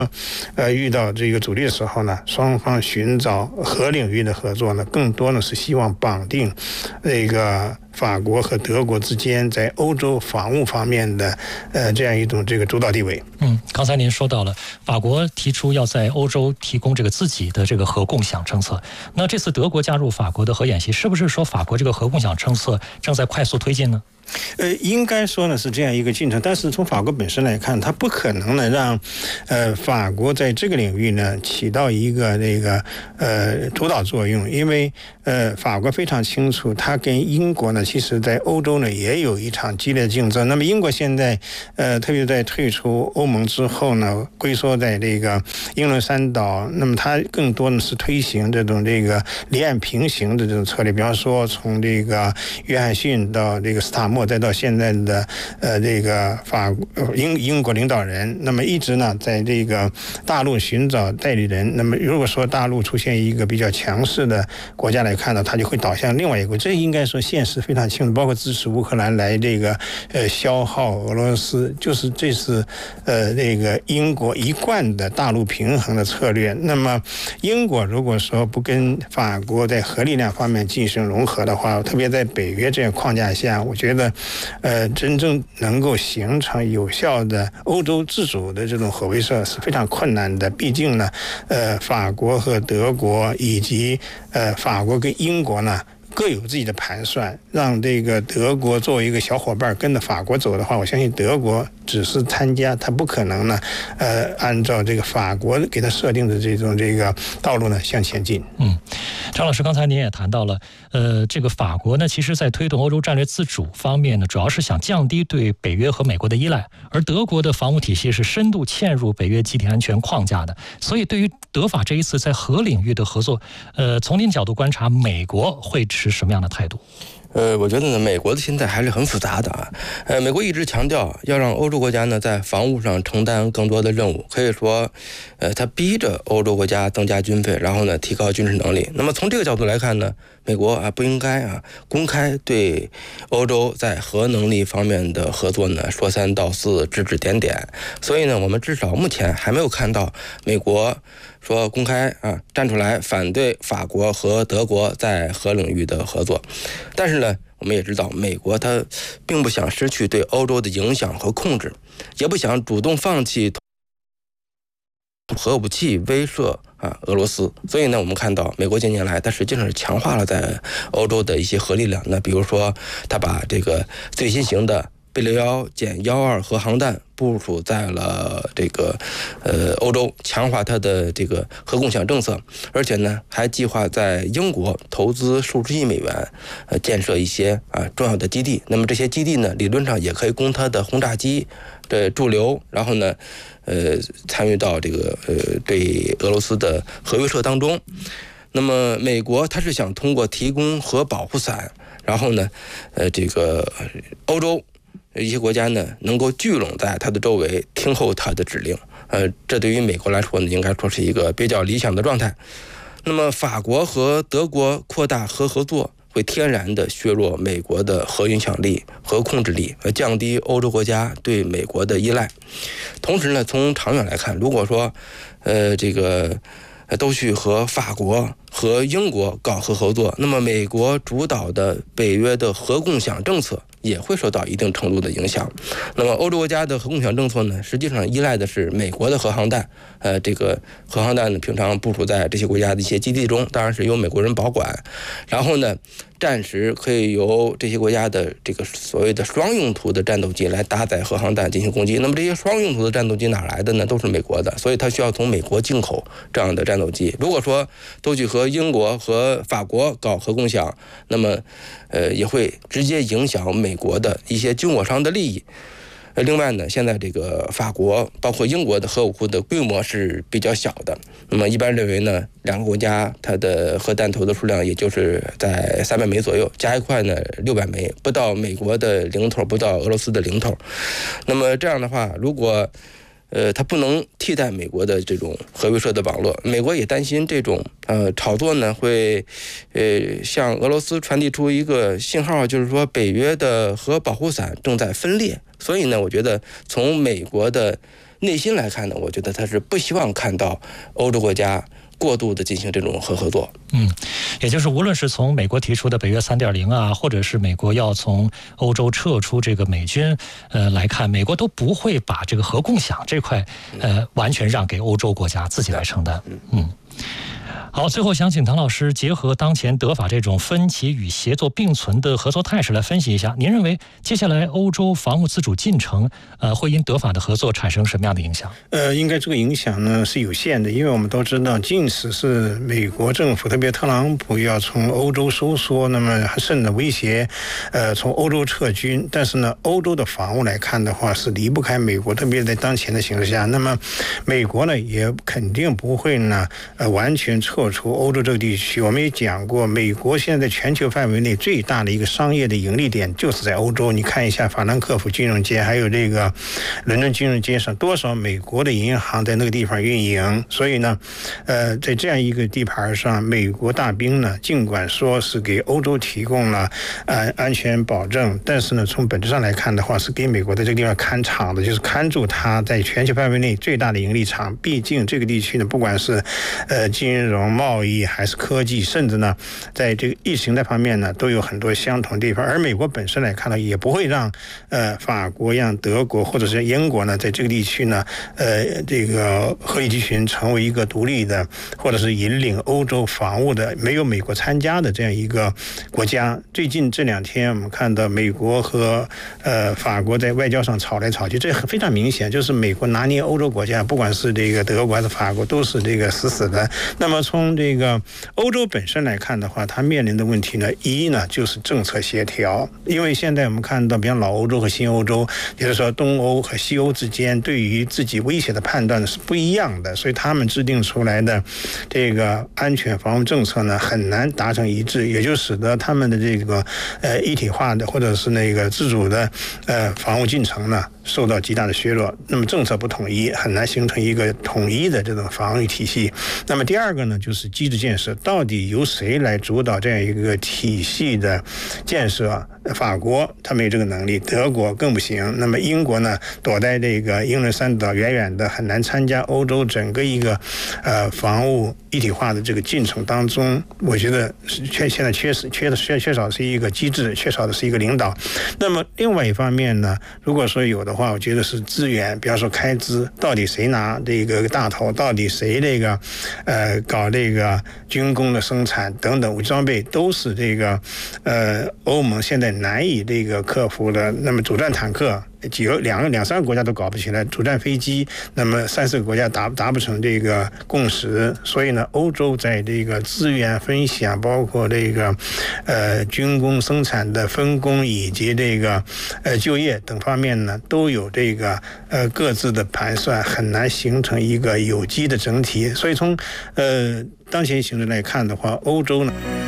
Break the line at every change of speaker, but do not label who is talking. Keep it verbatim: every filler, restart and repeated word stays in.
呃，遇到这个阻力的时候呢，双方寻找核领域的合作呢，更多的是希望绑定这个法国和德国之间在欧洲防务方面的呃这样一种这个主导地位。
嗯，刚才您说到了法国提出要在欧洲提供这个自己的这个核共享政策，那这次德国加入法国的核演习，是不是说法国这个核共享政策正在快速推进呢？
呃，应该说呢是这样一个进程，但是从法国本身来看，它不可能呢让，呃，法国在这个领域呢起到一个那个呃主导作用，因为呃法国非常清楚，它跟英国呢，其实在欧洲呢也有一场激烈的竞争。那么英国现在呃，特别在退出欧盟之后呢，龟缩在这个英伦三岛，那么它更多的是推行这种这个离岸平行的这种策略，比方说从这个约翰逊到这个斯塔默。再到现在的呃这个法英英国领导人，那么一直呢在这个大陆寻找代理人。那么如果说大陆出现一个比较强势的国家来看呢，它就会导向另外一个。这应该说现实非常清楚，包括支持乌克兰来这个呃消耗俄罗斯，就是这是呃这个英国一贯的大陆平衡的策略。那么英国如果说不跟法国在核力量方面进行融合的话，特别在北约这样框架下，我觉得呃，真正能够形成有效的欧洲自主的这种核威慑是非常困难的。毕竟呢，呃，法国和德国以及呃法国跟英国呢，各有自己的盘算。让这个德国作为一个小伙伴跟着法国走的话，我相信德国只是参加，他不可能呢，呃，按照这个法国给他设定的这种这个道路呢向前进。
嗯，张老师，刚才您也谈到了，呃，这个法国呢，其实在推动欧洲战略自主方面呢，主要是想降低对北约和美国的依赖，而德国的防务体系是深度嵌入北约集体安全框架的。所以，对于德法这一次在核领域的合作，呃，从您角度观察，美国会持什么样的态度？
呃，我觉得呢，美国的心态还是很复杂的啊。呃，美国一直强调要让欧洲国家呢在防务上承担更多的任务，可以说，呃，他逼着欧洲国家增加军费，然后呢提高军事能力。那么从这个角度来看呢，美国啊不应该啊公开对欧洲在核能力方面的合作呢说三道四、指指点点。所以呢，我们至少目前还没有看到美国说公开啊站出来反对法国和德国在核领域的合作。但是呢，我们也知道，美国它并不想失去对欧洲的影响和控制，也不想主动放弃核武器威慑啊俄罗斯。所以呢，我们看到美国近年来它实际上是强化了在欧洲的一些核力量。那比如说，它把这个最新型的贝六幺减幺二核航弹部署在了这个呃欧洲，强化它的这个核共享政策，而且呢还计划在英国投资数十亿美元，呃建设一些啊重要的基地。那么这些基地呢，理论上也可以供它的轰炸机的驻留，然后呢，呃参与到这个呃对俄罗斯的核威慑当中。那么美国它是想通过提供核保护伞，然后呢，呃这个欧洲一些国家呢，能够聚拢在它的周围，听候它的指令。呃，这对于美国来说呢，应该说是一个比较理想的状态。那么，法国和德国扩大核合作，会天然的削弱美国的核影响力、核控制力，呃，降低欧洲国家对美国的依赖。同时呢，从长远来看，如果说，呃，这个都去和法国和英国搞核合作，那么美国主导的北约的核共享政策也会受到一定程度的影响。那么欧洲国家的核共享政策呢，实际上依赖的是美国的核航弹，呃，这个核航弹呢，平常部署在这些国家的一些基地中，当然是由美国人保管。然后呢，战时可以由这些国家的这个所谓的双用途的战斗机来搭载核航弹进行攻击。那么这些双用途的战斗机哪来的呢？都是美国的，所以它需要从美国进口这样的战斗机。如果说都去和英国和法国搞核共享，那么呃也会直接影响美国的一些军火商的利益。呃，另外呢，现在这个法国包括英国的核武库的规模是比较小的。那么一般认为呢，两个国家它的核弹头的数量也就是在三百枚左右，加一块呢六百枚，不到美国的零头，不到俄罗斯的零头。那么这样的话，如果呃，它不能替代美国的这种核威慑的网络。美国也担心这种呃炒作呢，会呃向俄罗斯传递出一个信号，就是说北约的核保护伞正在分裂。所以呢，我觉得从美国的内心来看呢，我觉得他是不希望看到欧洲国家过度的进行这种核合作。
嗯，也就是无论是从美国提出的北约 三点零 啊，或者是美国要从欧洲撤出这个美军呃来看，美国都不会把这个核共享这块呃完全让给欧洲国家自己来承担。嗯。好，最后想请唐老师结合当前德法这种分歧与协作并存的合作态势来分析一下，您认为接下来欧洲防务自主进程呃会因德法的合作产生什么样的影响？
呃，应该这个影响呢是有限的，因为我们都知道，即使是美国政府，特别特朗普要从欧洲收缩，那么甚至威胁呃从欧洲撤军，但是呢，欧洲的防务来看的话是离不开美国，特别在当前的形势下，那么美国呢也肯定不会呢呃完全撤出欧洲这个地区。我们也讲过，美国现在在全球范围内最大的一个商业的盈利点就是在欧洲。你看一下法兰克福金融街，还有这个伦敦金融街上，多少美国的银行在那个地方运营。所以呢，呃，在这样一个地盘上，美国大兵呢，尽管说是给欧洲提供了安安全保证，但是呢，从本质上来看的话，是给美国在这个地方看场的，就是看住它在全球范围内最大的盈利场。毕竟这个地区呢，不管是呃金融、贸易还是科技，甚至呢，在这个意识形态方面呢，都有很多相同的地方。而美国本身来看呢，也不会让呃法国、让德国或者是英国呢，在这个地区呢，呃，这个鹤立鸡群，成为一个独立的，或者是引领欧洲防务的没有美国参加的这样一个国家。最近这两天，我们看到美国和呃法国在外交上吵来吵去，这非常明显，就是美国拿捏欧洲国家，不管是这个德国还是法国，都是这个死死的。那么从这个欧洲本身来看的话，它面临的问题呢，一呢就是政策协调，因为现在我们看到，比方老欧洲和新欧洲，也就是说东欧和西欧之间对于自己威胁的判断是不一样的，所以他们制定出来的这个安全防务政策呢，很难达成一致，也就使得他们的这个呃一体化的或者是那个自主的呃防务进程呢，受到极大的削弱。那么政策不统一，很难形成一个统一的这种防御体系。那么第二个呢，就是机制建设，到底由谁来主导这样一个体系的建设？法国他没有这个能力，德国更不行。那么英国呢，躲在这个英伦三岛远远的，很难参加欧洲整个一个呃防务一体化的这个进程当中。我觉得缺现在缺失缺的缺缺少的是一个机制，缺少的是一个领导。那么另外一方面呢，如果说有的话，我觉得是资源，比方说开支，到底谁拿这个大头，到底谁这个呃搞这个军工的生产等等武器装备，都是这个呃欧盟现在难以这个克服的。那么主战坦克，几个两个两三个国家都搞不起来，主战飞机，那么三四个国家达达不成这个共识。所以呢，欧洲在这个资源分享，包括这个呃军工生产的分工以及这个呃就业等方面呢，都有这个呃各自的盘算，很难形成一个有机的整体。所以从呃当前形势来看的话，欧洲呢。